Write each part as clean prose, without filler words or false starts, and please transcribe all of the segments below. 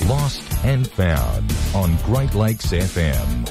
Lost and Found on Great Lakes FM.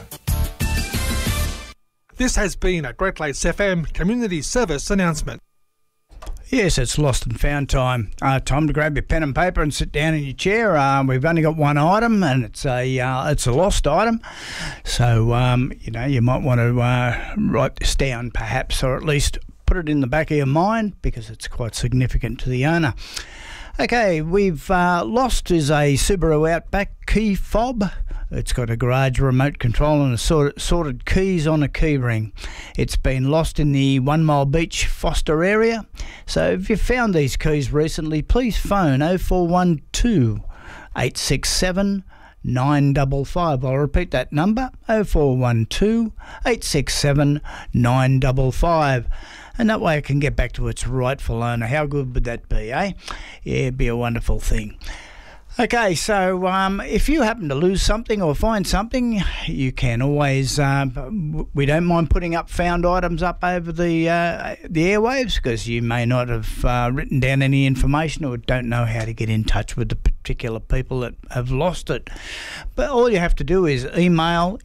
This has been a Great Lakes FM Community Service announcement. Yes, it's Lost and Found time. Time to grab your pen and paper and sit down in your chair. We've only got one item, and it's a lost item. So you might want to write this down, perhaps, or at least put it in the back of your mind because it's quite significant to the owner. Okay, we've lost is a Subaru Outback key fob. It's got a garage remote control and sorted keys on a key ring. It's been lost in the 1 Mile Beach Foster area. So if you've found these keys recently, please phone 0412 867 955. I'll repeat that number, 0412 867 955. And that way it can get back to its rightful owner. How good would that be, eh? Yeah, it'd be a wonderful thing. Okay, so if you happen to lose something or find something, you can always, we don't mind putting up found items up over the airwaves because you may not have written down any information or don't know how to get in touch with the particular people that have lost it. But all you have to do is email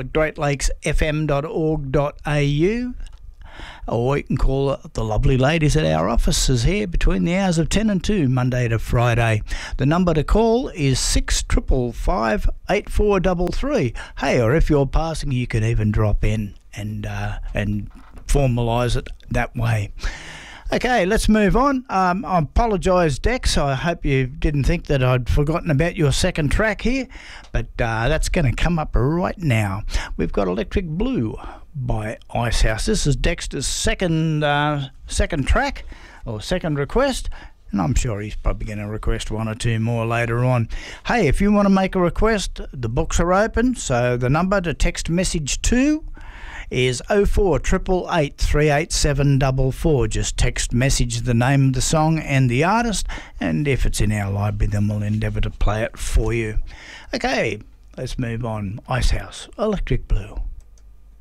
info@greatlakesfm.org.au, or you can call the lovely ladies at our offices here between the hours of 10 and 2, Monday to Friday. The number to call is 6555 8433. Hey, or if you're passing, you can even drop in and formalise it that way. Okay, let's move on. I apologise, Dex. I hope you didn't think that I'd forgotten about your second track here, but that's going to come up right now. We've got Electric Blue by Icehouse. This is Dexter's second track, or second request, and I'm sure he's probably going to request one or two more later on. Hey, if you want to make a request, the books are open, so the number to text message to is 0488 38744. Just text message the name of the song and the artist, and if it's in our library, then we'll endeavour to play it for you. Okay, let's move on. Icehouse, Electric Blue.